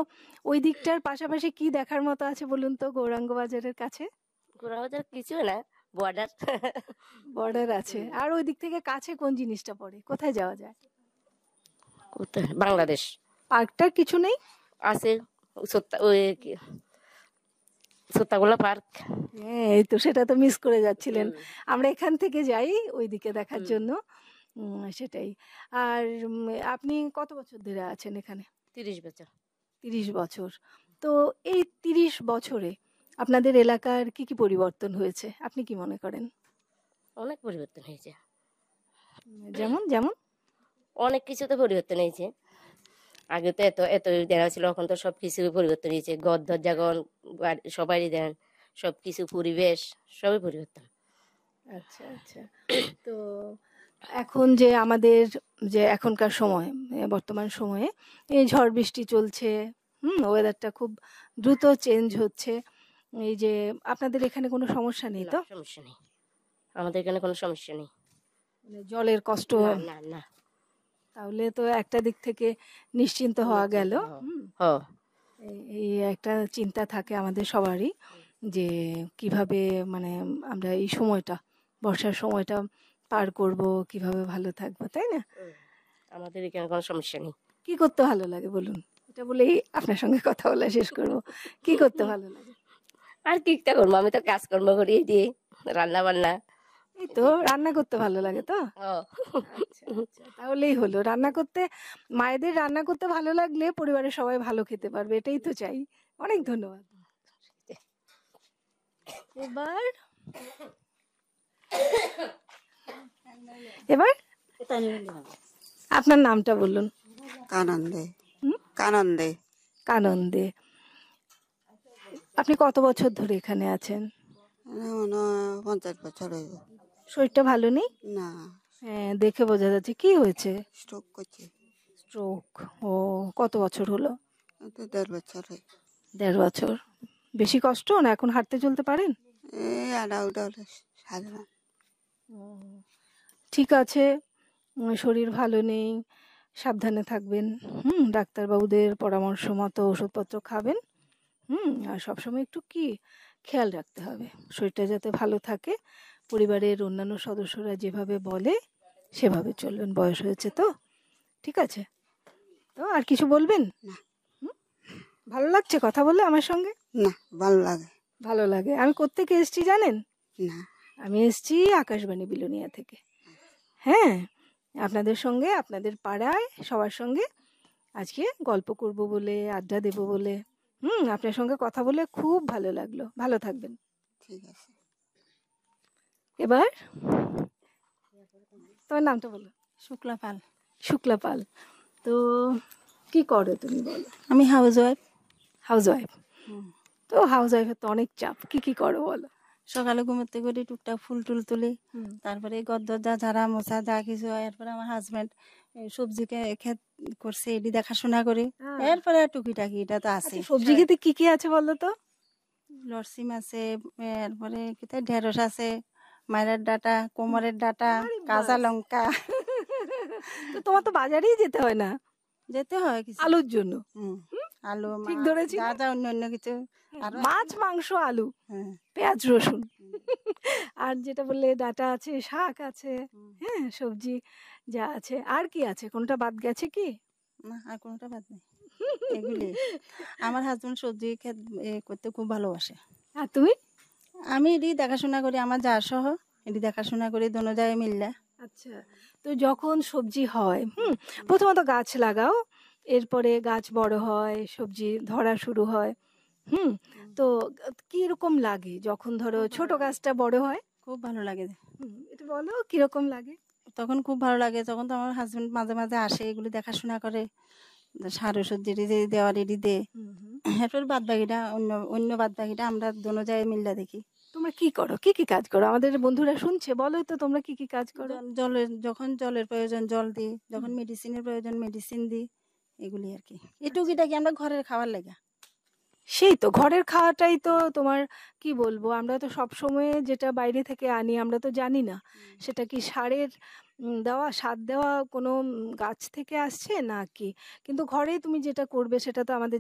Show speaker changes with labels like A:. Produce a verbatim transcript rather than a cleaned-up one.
A: ওই দিকটার পাশাপাশি কি দেখার মতো আছে বলুন তো গৌরাঙ্গ বাজারের কাছে?
B: গৌরাঙ্গ বাজার কিছু না, বর্ডার।
A: বর্ডার আছে। আর ওই দিক থেকে কাছে কোন জিনিসটা পড়ে? কোথায় যাওয়া যায়?
B: কোথায়? বাংলাদেশ
A: পার্কটার কিছু নেই?
B: আছে, সত্তা ওই কি সত্তাগোলা পার্ক।
A: হ্যাঁ, এই তো সেটা তো মিস করে যাচ্ছিলেন। আমরা এখান থেকে যাই ওইদিকে দেখার জন্য। উম, সেটাই। আর উম, আপনি কত বছর ধরে আছেন এখানে?
B: তিরিশ বছর।
A: তিরিশ বছর। তো এই তিরিশ বছরে আপনাদের এলাকার কি কি পরিবর্তন হয়েছে আপনি কি মনে করেন?
B: অনেক পরিবর্তন হয়েছে,
A: যেমন যেমন
B: অনেক কিছুতে পরিবর্তন হয়েছে। আগে তো এত এত দেখা ছিল, এখন তো সব কিছু পরিবর্তন হয়েছে। ঘর দরজা গন সবাই দেন, সব কিছু পরিবেশ সবই পরিবর্তন।
A: আচ্ছা আচ্ছা। তো এখন যে আমাদের যে এখনকার সময় এ বর্তমান সময়ে এই ঝড় বৃষ্টি চলছে, হুম, ওয়েদারটা খুব দ্রুত চেঞ্জ হচ্ছে। এই যে আপনাদের এখানে কোনো সমস্যা নেই
B: না,
A: তো?
B: সমস্যা নেই, আমাদের এখানে কোনো সমস্যা নেই।
A: মানে জলের কষ্ট?
B: না না না।
A: তাহলে তো একটা দিক থেকে নিশ্চিন্ত হওয়া গেল। হুম,
B: হ্যাঁ,
A: এই- এই একটা চিন্তা থাকে আমাদের সবারই যে কিভাবে মানে আমরা এই সময়টা বর্ষার সময়টা পার করব, কিভাবে ভালো থাকবো, তাই না?
B: আমাদের এখানে কোনো সমস্যা নেই।
A: কি করতে ভালো লাগে বলুন? এটা বলেই আপনার সঙ্গে কথা বলা শেষ করব। কি করতে ভালো লাগে?
B: আর কি একটা করবো, আমি তো কাজকর্ম করি, দিয়ে রান্না বান্না।
A: এই তো রান্না করতে ভালো লাগে তো? আচ্ছা আচ্ছা, তাহলেই হলো। রান্না করতে, মায়েদের রান্না করতে ভালো লাগলে পরিবারের সবাই ভালো খেতে পারবে, এটাই তো চাই। অনেক ধন্যবাদ। এবার এবার আপনার নামটা বলুন।
C: কানন্দে।
A: হুম?
C: কানন্দে।
A: কানন্দে। আপনি কত বছর ধরে এখানে আছেন?
C: পঞ্চাশ বছর হইব।
A: শরীরটা ভালো নেই?
C: না,
A: হ্যাঁ, দেখে বোঝা যাচ্ছে। কি হয়েছে?
C: স্ট্রোক করছে।
A: স্ট্রোক। ও, কত বছর হলো?
C: তো দেড় বছর হয়।
A: দেড় বছর। বেশি কষ্ট না? এখন হাঁটতে চলতে পারেন?
C: এই আড়া উঠা হলে সাধারণ।
A: ঠিক আছে, উম, শরীর ভালো নেই, সাবধানে থাকবেন। হুম, ডাক্তারবাবুদের পরামর্শ মতো ওষুধপত্র খাবেন। হুম, আর সবসময় একটু কি খেয়াল রাখতে হবে শরীরটা যাতে ভালো থাকে। পরিবারের অন্যান্য সদস্যরা যেভাবে বলে সেভাবে চলবেন। বয়স হয়েছে তো, ঠিক আছে? তো আর কিছু বলবেন?
C: না।
A: হুম? ভালো লাগছে কথা বলে আমার সঙ্গে?
C: না, ভালো লাগে।
A: ভালো লাগে। আমি কোত্থেকে এসেছি জানেন?
C: না।
A: আমি এসেছি আকাশবাণী বিলোনিয়া থেকে। হ্যাঁ, আপনাদের সঙ্গে, আপনাদের পাড়ায় সবার সঙ্গে আজকে গল্প করব বলে, আড্ডা দেব বলে। হুম, আপনার সঙ্গে কথা বলে খুব ভালো লাগলো। ভালো থাকবেন।
C: ঠিক আছে।
A: এবার তোমার নামটা বলো।
D: শুক্লা পাল।
A: শুক্লা পাল। তো কি করো তুমি বলো?
D: আমি হাউস ওয়াইফ।
A: House wife. তো হাউস ওয়াইফের তো অনেক চাপ, কি কি করো বলো?
D: সকালে ঘুমোতে করি, টুকটাক ফুল টুল তুলি, তারপরে ঘর দরজা ঝাড়া মোছা যা কিছু হয়। এরপরে আমার হাজব্যান্ড সবজিকে ক্ষেত করছে, এটি দেখাশোনা করি। এরপরে টুকিটাকি এটা তো আছে।
A: সবজি খেতে কি কি আছে বলো তো?
D: লরসিম আছে, এরপরে কিতা ঢেঁড়স আছে, মায়ের ডাটা, কোমরের ডাটা, কাঁচা লঙ্কা।
A: তো তোমার তো বাজারেই যেতে হয় না?
D: যেতে হয় কিছু
A: আলুর জন্য?
D: হুম, আলু,
A: ঠিক
D: মাছ,
A: ধরেছি
D: যা
A: না?
D: যা অন্য অন্য কিছু। আর
A: মাছ, মাংস, আলু,
D: হ্যাঁ,
A: পেঁয়াজ, রসুন, আর যেটা বললে ডাটা আছে, শাক আছে, হ্যাঁ, সবজি যা আছে। আর কি আছে? কোনটা বাদ গেছে কি?
D: না, আর কোনোটা বাদ নেই, এগুলি। আমার হাজবেন্ড সবজি ক্ষেত এ করতে খুব ভালোবাসে।
A: আর তুমি?
D: আমি এটি দেখাশোনা করি, আমার যা সহ এটি দেখাশোনা করি, দোনো যায় মিললে।
A: আচ্ছা, তো যখন সবজি হয়, হুম, প্রথমত গাছ লাগাও, এরপরে গাছ বড় হয়, সবজি ধরা শুরু হয়, হুম, তো কি রকম লাগে যখন ধরো ছোট গাছটা বড় হয়?
D: খুব ভালো লাগে।
A: হুম, এটা বলো কিরকম লাগে?
D: তখন খুব ভালো লাগে, তখন তো আমার হাজবেন্ড মাঝে মাঝে আসে, এগুলি দেখাশোনা করে, সার ওষুধ যেটি যে দেওয়ার এটি দে। এরপর বাদ বাকিটা অন্য অন্য বাদ বাকিটা আমরা দোনো যায় মিললে দেখি।
A: তোমরা কি করো, কি কি কাজ করো? আমাদের বন্ধুরা শুনছে, বলো তো তোমরা কি কি কাজ করো?
D: জল- জলের যখন জলের প্রয়োজন জল দিই, যখন মেডিসিনের প্রয়োজন মেডিসিন দিই, এগুলি আর কি। এই টুকিটাকি আমরা ঘরের খাবার লাগা।
A: সেই তো ঘরের খাওয়াটাই তো তোমার, কি বলবো, আমরা তো সব সময় যেটা বাইরে থেকে আনি আমরা তো জানি না সেটা কি সারের উম, দেওয়া, সার দেওয়া কোনো উম, গাছ থেকে আসছে না কি, কিন্তু ঘরে তুমি যেটা করবে সেটা তো আমাদের